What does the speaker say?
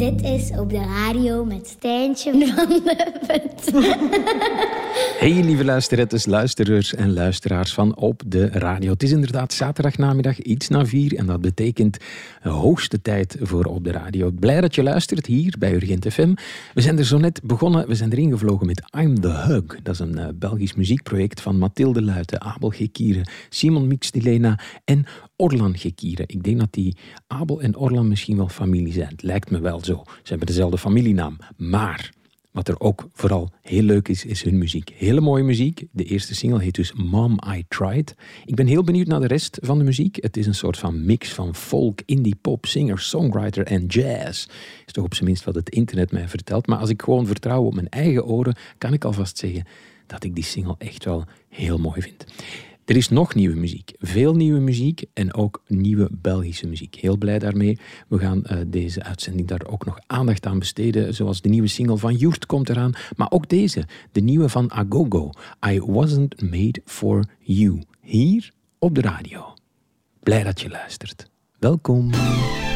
Dit is Op de Radio met Stijntje van de Vet. Hey lieve luisterettes, luisterers en luisteraars van Op de Radio. Het is inderdaad zaterdagnamiddag iets na 4 en dat betekent de hoogste tijd voor Op de Radio. Blij dat je luistert hier bij Urgent FM. We zijn er zo net begonnen, we zijn erin gevlogen met I'm the Hug. Dat is een Belgisch muziekproject van Mathilde Luiten, Abel Gekkieren, Simon Mixtilena en Orlan Gekkieren. Ik denk dat die Abel en Orlan misschien wel familie zijn. Het lijkt me wel zo. Ze hebben dezelfde familienaam. Maar wat er ook vooral heel leuk is, is hun muziek. Hele mooie muziek. De eerste single heet dus Mom, I Tried. Ik ben heel benieuwd naar de rest van de muziek. Het is een soort van mix van folk, indie pop, singer, songwriter en jazz. Is toch op zijn minst wat het internet mij vertelt. Maar als ik gewoon vertrouw op mijn eigen oren, kan ik alvast zeggen dat ik die single echt wel heel mooi vind. Er is nog nieuwe muziek. Veel nieuwe muziek en ook nieuwe Belgische muziek. Heel blij daarmee. We gaan deze uitzending daar ook nog aandacht aan besteden. Zoals de nieuwe single van Joert komt eraan. Maar ook deze, de nieuwe van Agogo. I Wasn't Made For You. Hier op de radio. Blij dat je luistert. Welkom.